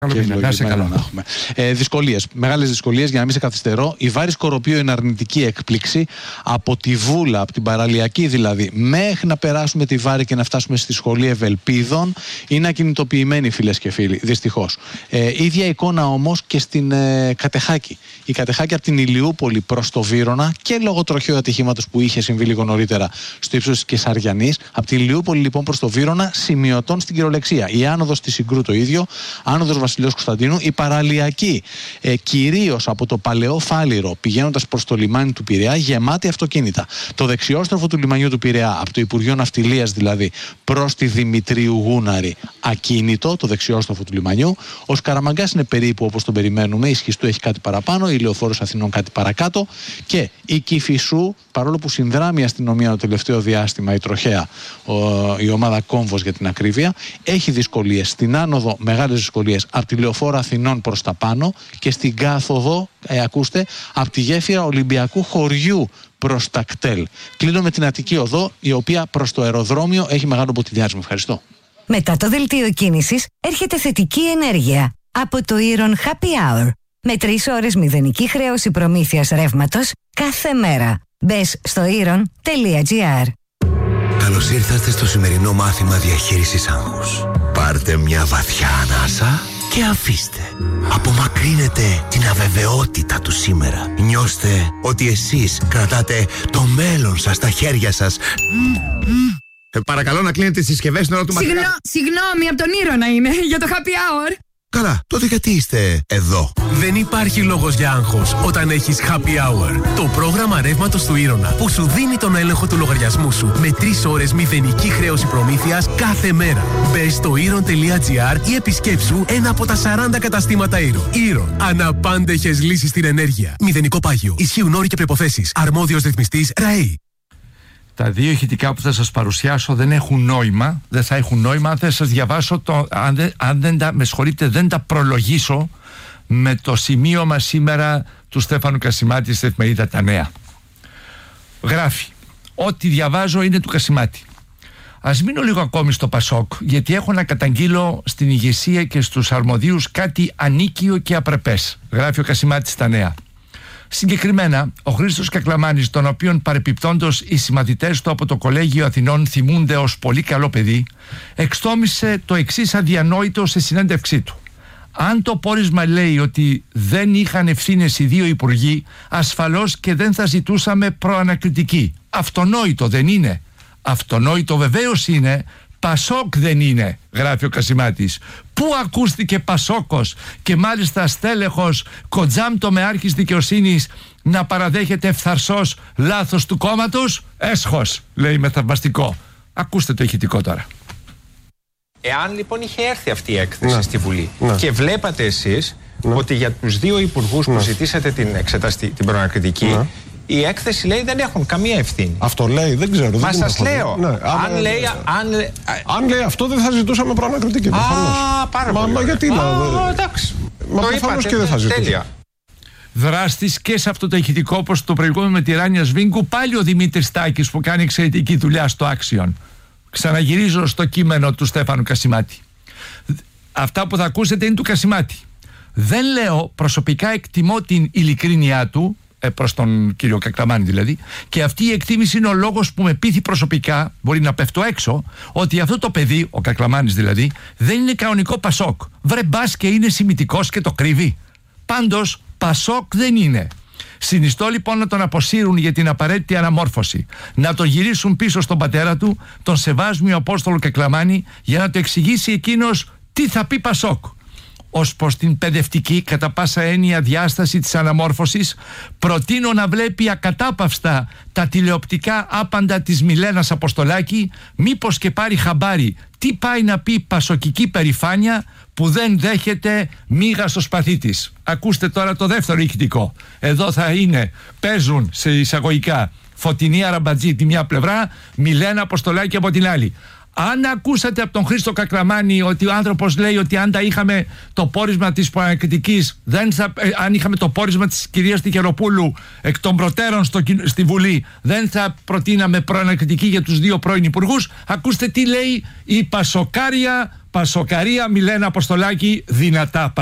Να είσαι καλά να έχουμε. Δυσκολίες, μεγάλες δυσκολίες, για να μην σε καθυστερώ. Η Βάρη Σκοροπείο είναι αρνητική έκπληξη. Από τη Βούλα, από την παραλιακή δηλαδή, μέχρι να περάσουμε τη Βάρη και να φτάσουμε στη Σχολή Ευελπίδων, είναι ακινητοποιημένοι, φίλες και φίλοι, δυστυχώς. Ίδια εικόνα όμως και στην Κατεχάκη. Η Κατεχάκη από την Ηλιούπολη προς το Βύρωνα, και λόγω τροχαίου ατυχήματος που είχε συμβεί λίγο νωρίτερα στο ύψος της Κεσαριανής. Από την Ηλιούπολη λοιπόν προς το Βύρωνα, σημειωτών στην κυριολεξία. Η άνοδος της Συγκρού το ίδιο, άνοδος Βασιλέως Κωνσταντίνου, η παραλιακή κυρίως από το Παλαιό Φάληρο πηγαίνοντας προς το λιμάνι του Πειραιά, γεμάτη αυτοκίνητα. Το δεξιόστροφο του λιμανιού του Πειραιά, από το Υπουργείο Ναυτιλίας δηλαδή προς τη Δημητρίου Γούναρη, ακίνητο, το δεξιόστροφο του λιμανιού. Ο Σκαραμαγκάς είναι περίπου όπως τον περιμένουμε, η Σχιστού έχει κάτι παραπάνω, η Λεωφόρος Αθηνών κάτι παρακάτω, και η Κηφισού, παρόλο που συνδράμει η αστυνομία το τελευταίο διάστημα, η τροχαία, η ομάδα Κόμβος για την ακρίβεια, έχει δυσκολίες. Στην άνοδο μεγάλες δυσκολίες από τη Λεωφόρο Αθηνών προς τα πάνω, και στην κάθοδο, ακούστε, από τη γέφυρα Ολυμπιακού Χωριού προς τα κτέλ. Κλείνω με την Αττική Οδό, η οποία προς το αεροδρόμιο έχει μεγάλο ποτηλιάρισμα. Ευχαριστώ. Μετά το δελτίο κίνησης έρχεται θετική ενέργεια από το Iron Happy Hour. Με 3 ώρες μηδενική χρέωση προμήθειας ρεύματος κάθε μέρα. Μπες στο iron.gr. Καλώς ήρθατε στο σημερινό μάθημα διαχείρισης άγχους. Πάρτε μια βαθιά ανάσα και αφήστε. Απομακρύνετε την αβεβαιότητα του σήμερα. Νιώστε ότι εσείς κρατάτε το μέλλον σας στα χέρια σας. Παρακαλώ να κλείνετε τις συσκευές στην ώρα του μαθήματος. Συγγνώμη, από τον Ήρωνα είναι, για το happy hour. Καλά, τότε γιατί είστε εδώ? Δεν υπάρχει λόγος για άγχος όταν έχεις Happy Hour. Το πρόγραμμα ρεύματος του Ήρωνα που σου δίνει τον έλεγχο του λογαριασμού σου με 3 ώρες μηδενική χρέωση προμήθειας κάθε μέρα. Μπες στο iron.gr ή επισκέψου ένα από τα 40 καταστήματα Iron. Iron. Αναπάντεχες λύσεις στην ενέργεια. Μηδενικό πάγιο. Ισχύουν όροι και προϋποθέσεις. Αρμόδιος ρυθμιστής ΡΑΕΗ. Τα δύο ηχητικά που θα σας παρουσιάσω δεν έχουν νόημα. Δεν θα έχουν νόημα αν δεν σας διαβάσω δεν τα προλογίσω με το σημείωμα σήμερα του Στέφανου Κασιμάτη στην εφημερίδα Τα Νέα. Γράφει: ό,τι διαβάζω είναι του Κασιμάτη. Ας μείνω λίγο ακόμη στο Πασόκ, γιατί έχω να καταγγείλω στην ηγεσία και στους αρμοδίους κάτι ανίκιο και απρεπές. Γράφει ο Κασιμάτης στα Νέα. Συγκεκριμένα, ο Χρήστος Κακλαμάνης, τον οποίον παρεπιπτόντως οι συμμαθητές του από το Κολέγιο Αθηνών θυμούνται ως πολύ καλό παιδί, εξτόμησε το εξής αδιανόητο σε συνέντευξή του. Αν το πόρισμα λέει ότι δεν είχαν ευθύνες οι 2 υπουργοί, ασφαλώς και δεν θα ζητούσαμε προανακριτική. Αυτονόητο δεν είναι? Αυτονόητο βεβαίως είναι. Πασόκ δεν είναι, γράφει ο Κασιμάτης. Πού ακούστηκε Πασόκος, και μάλιστα στέλεχος κοντζάμπτο με άρχης δικαιοσύνης, να παραδέχεται ευθαρσός λάθος του κόμματος? Έσχος, λέει με θαυμαστικό. Ακούστε το ηχητικό τώρα. Εάν λοιπόν είχε έρθει αυτή η έκθεση στη Βουλή και βλέπατε εσείς ότι για τους 2 υπουργούς που ζητήσατε την προανακριτική, η έκθεση λέει δεν έχουν καμία ευθύνη. Αυτό λέει, δεν ξέρω. Μα σας λέω. Αν λέει αυτό, δεν θα ζητούσαμε προανακριτική. Πάρα πολύ. Μα γιατί να. Εντάξει. Μα προφανώς και δεν θα ζητούσαμε. Δράστης και σε αυτό το ηχητικό, όπως το προηγούμενο με τη Ράνια Σβίνκου, πάλι ο Δημήτρης Τάκης που κάνει εξαιρετική δουλειά στο Άξιον. Ξαναγυρίζω στο κείμενο του Στέφανου Κασιμάτη. Αυτά που θα ακούσετε είναι του Κασιμάτη. Δεν λέω, προσωπικά εκτιμώ την ειλικρίνειά του, προς τον κύριο Κακλαμάνη δηλαδή, και αυτή η εκτίμηση είναι ο λόγος που με πείθει προσωπικά, μπορεί να πέφτω έξω, ότι αυτό το παιδί, ο Κακλαμάνης δηλαδή, δεν είναι κανονικό Πασόκ. Βρε μπας και είναι σημιτικός και το κρύβει. Πάντως Πασόκ δεν είναι. Συνιστώ λοιπόν να τον αποσύρουν για την απαραίτητη αναμόρφωση, να τον γυρίσουν πίσω στον πατέρα του, τον Σεβάσμιο Απόστολο Κακλαμάνη, για να το εξηγήσει εκείνος τι θα πει Πασόκ. Ως προς την παιδευτική κατά πάσα έννοια διάσταση της αναμόρφωσης, προτείνω να βλέπει ακατάπαυστα τα τηλεοπτικά άπαντα της Μιλένας Αποστολάκη, μήπως και πάρει χαμπάρι τι πάει να πει πασοκική περηφάνεια που δεν δέχεται μίγα στο σπαθί της. Ακούστε τώρα το δεύτερο ηχητικό. Εδώ θα είναι, παίζουν σε εισαγωγικά, Φωτεινή Αραμπατζή τη μια πλευρά, Μιλένα Αποστολάκη από την άλλη. Αν ακούσατε από τον Χρήστο Κακραμάνη ότι ο άνθρωπος λέει ότι αν τα είχαμε το πόρισμα της προανακριτικής, αν είχαμε το πόρισμα της κυρίας Τικεροπούλου εκ των προτέρων στη Βουλή, δεν θα προτείναμε προανακριτική για τους δύο πρώην υπουργούς. Ακούστε τι λέει η Πασοκαρία Μιλένα Αποστολάκη, δυνατά.